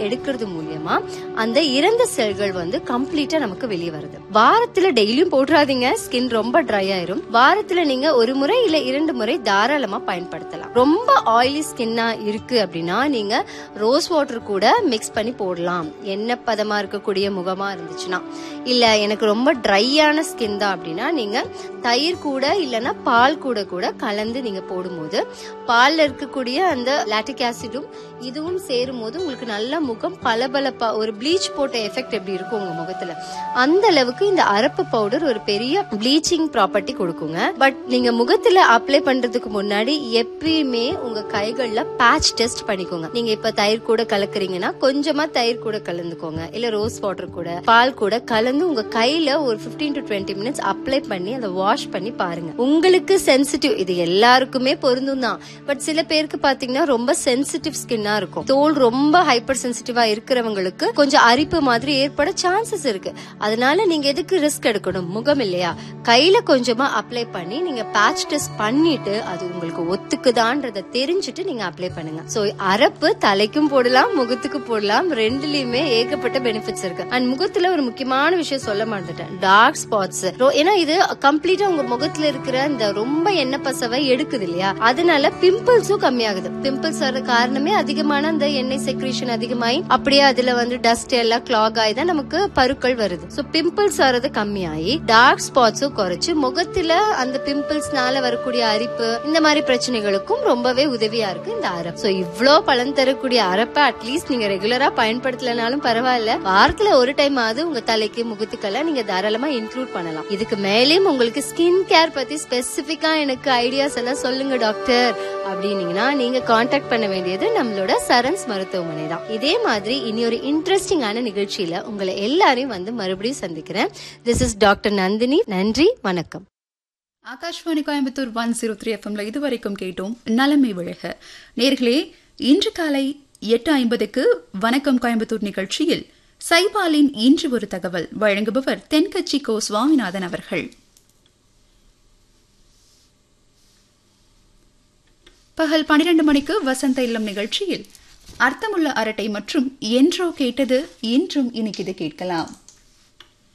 எடுக்கிறது மூலியமா அந்த இறந்த செல்கள் வந்து கம்ப்ளீட்டா நமக்கு வெளியே வருது. வாரத்துல டெய்லியும் போடுறாதீங்க, ஸ்கின் ரொம்ப ட்ரை ஆயிரும். வாரத்துல நீங்க ஒரு முறை இல்ல 2 முறை தாராளமா பயன்படுத்தலாம். ரொம்ப ஆயிலி ஸ்கின்னா இருக்கு அப்படின்னா நீங்க ரோஸ் வாட்டர் கூட மிக்ஸ் பண்ணி போடலாம், எண்ணெய் பதமா இருக்கக்கூடிய முகமா இருந்துச்சுன்னா. இல்ல எனக்கு ரொம்ப ட்ரையான ஸ்கின் தான் அப்படின்னா நீங்க தயிர் கூட இல்லனா பால் கூட கூட கலந்து நீங்க போடும்போது பால்ல இருக்கக்கூடிய அந்த லாக்டிக் ஆசிடும் இதுவும் சேரும் போது உங்களுக்கு நல்ல முகம் பளபளப்பா ஒரு ப்ளீச் போட்ட எஃபெக்ட் எப்படி இருக்கும் உங்க முகத்துல, அந்த அளவுக்கு இந்த அரப்பு பவுடர் ஒரு பெரிய ப்ளீச்சிங் ப்ராப்பர்ட்டி கொடுக்குங்க. பட் நீங்க முகத்துல அப்ளை பண்றதுக்கு முன்னாடி எப்பயுமே உங்க கைகள்ல பேட்ச் டெஸ்ட் பண்ணிக்கோங்க. நீங்க இப்ப தயிர் கூட கலக்குறீங்கன்னா கொஞ்சமா தயிர் கூட கலந்துக்கோங்க, இல்ல ரோஸ் வாட்டர் கூட பால் கூட கலந்து உங்க கையில ஒரு 15 to 20 மினிட்ஸ் அப்ளை பண்ணி அதை வாஷ் பண்ணி பாருங்க. உங்களுக்கு சென்சிட்டிவ், இது எல்லாருக்குமே பொருந்தும் தான், பட் சில பேருக்கு பாத்தீங்கன்னா ரொம்ப சென்சிட்டிவ் ஸ்கின்னா இருக்கும். தோல் ரொம்ப ஹைப்பர் சென்சிட்டிவா இருக்கிறவங்களுக்கு கொஞ்சம் அரிப்பு மாதிரி ஏற்பட சான்சஸ் இருக்கு. அதனால நீங்க எதுக்கு ரிஸ்க் எடுக்கணும், முகம் இல்லையா, கையில கொஞ்சமா அப்ளை பண்ணி நீங்க பேட்ச் டெஸ்ட் பண்ணிட்டு அது உங்களுக்கு ஒத்துக்குதான்றத தெரிஞ்சுட்டு நீங்க அப்ளை பண்ணுங்க. சோ அரப்பு தலைக்கும் போடலாம் முகத்துக்கு போடலாம், ரெண்டுலயுமே ஏகப்பட்ட பெனிஃபிட்ஸ் இருக்கு. அண்ட் முகத்துல ஒரு முக்கியமான விஷயம் சொல்ல மாட்டேன், டார்க் ஸ்பாட்ஸ். ஏன்னா இது கம்ப்ளீட்டா உங்க முகத்துல இருக்கிற இந்த ரொம்ப எண்ணெய் பசவை எடுக்குது இல்லையா, அதனால பிம்பிள்ஸும் கம்மியாகுது. பிம்பிள்ஸ் வர காரணமே அதிகமான அந்த எண்ணெய் செக்ரீஷன் அதிகமாயி அப்படியே அதுல வந்து டஸ்ட் எல்லாம் கிளாக் ஆகி தான் நமக்கு பருக்கள் வருது. சோ பிம்பிள்ஸ் வரது கம்மியாயி டார்க் ஸ்பாட்ஸும் குறைச்சு முகத்துல அந்த பிம்பிள்ஸ்னால வரக்கூடிய அரிப்பு இந்த மாதிரி பிரச்சனைகளுக்கும் ரொம்பவே உதவியா இருக்கு இந்த அரப்பு. சோ இவ்ளோ பலன் தரக்கூடிய அரப்பை அட்லீஸ்ட் நீங்க ரெகுலரா பயன்படுத்தலனாலும் பரவாயில்ல, வாரத்துல ஒரு டைம் ஆகுது உங்க தலைக்கு முகத்துக்கெல்லாம் நீங்க தாராளமா இன்க்ளூட் பண்ணலாம். இதுக்கு மேலேயும் உங்களுக்கு ஸ்கின் கேர் பத்தி ஸ்பெசிபிக்கா எனக்கு ஐடியாஸ் எல்லாம் சொல்லுங்க டாக்டர் அப்படின்னீங்கன்னா நீங்க கான்டாக்ட் பண்ண வேண்டியது நம்மளோட சரண்ஸ் மருத்துவமனை தான். இதே மாதிரி இனி ஒரு இன்ட்ரெஸ்டிங்கான நிகழ்ச்சியில உங்களை எல்லாரையும் வந்து மறுபடியும் சந்திக்கிறேன். This is doctor Nandini. நன்றி, வணக்கம். ஆகாஷ்வாணி கோயம்புத்தூர் 103 FM இதுவரைக்கும் கேட்டோம் நலமை விழக. நேர்களே, இன்று காலை 8:50க்கு வணக்கம் கோயம்புத்தூர் நிகழ்ச்சியில் சைபாலின் இன்று ஒரு தகவல் வழங்குபவர் தென்கட்சி கோ சுவாமிநாதன் அவர்கள். பகல் 12 மணிக்கு வசந்த இல்லம் நிகழ்ச்சியில் அர்த்தமுள்ள அரட்டை மற்றும் என்றோ கேட்டது இன்றும் இனிக்குது கேட்கலாம்.